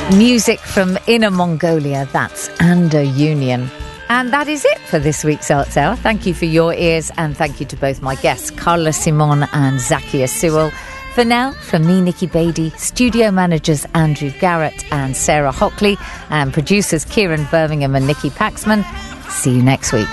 Music from Inner Mongolia, that's Ando Union. And that is it for this week's Arts Hour. Thank you for your ears, and thank you to both my guests, Carla Simon and Zakia Sewell. For now, from me, Nikki Beattie, studio managers Andrew Garrett and Sarah Hockley, and producers Kieran Birmingham and Nikki Paxman. See you next week.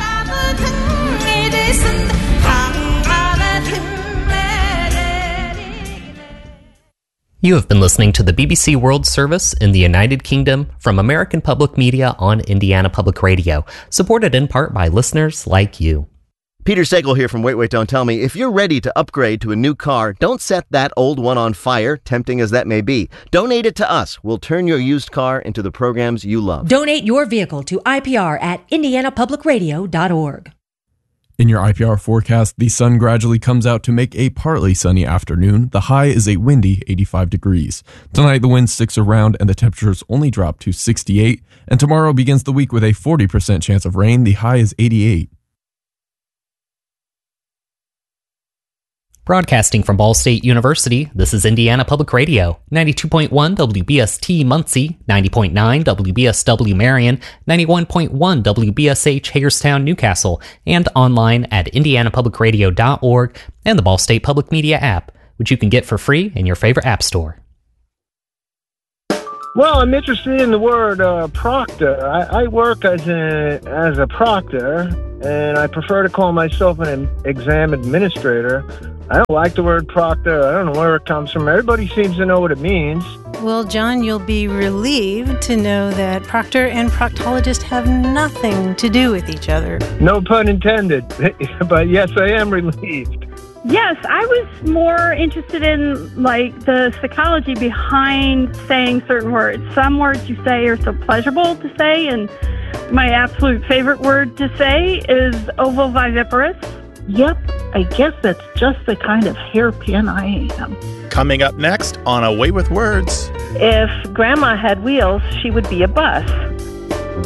You have been listening to the BBC World Service in the United Kingdom from American Public Media on Indiana Public Radio, supported in part by listeners like you. Peter Sagal here from Wait, Don't Tell Me. If you're ready to upgrade to a new car, don't set that old one on fire, tempting as that may be. Donate it to us. We'll turn your used car into the programs you love. Donate your vehicle to IPR at indianapublicradio.org. In your IPR forecast, the sun gradually comes out to make a partly sunny afternoon. The high is a windy 85 degrees. Tonight, the wind sticks around and the temperatures only drop to 68. And tomorrow begins the week with a 40% chance of rain. The high is 88. Broadcasting from Ball State University, this is Indiana Public Radio, 92.1 WBST Muncie, 90.9 WBSW Marion, 91.1 WBSH Hagerstown Newcastle, and online at indianapublicradio.org and the Ball State Public Media app, which you can get for free in your favorite app store. Well, I'm interested in the word proctor. I work as a proctor, and I prefer to call myself an exam administrator. I don't like the word proctor. I don't know where it comes from. Everybody seems to know what it means. Well, John, you'll be relieved to know that proctor and proctologist have nothing to do with each other. No pun intended, but yes, I am relieved. Yes, I was more interested in, like, the psychology behind saying certain words. Some words you say are so pleasurable to say, and my absolute favorite word to say is ovoviviparous. Yep, I guess that's just the kind of hairpin I am. Coming up next on A Way with Words. If Grandma had wheels, she would be a bus.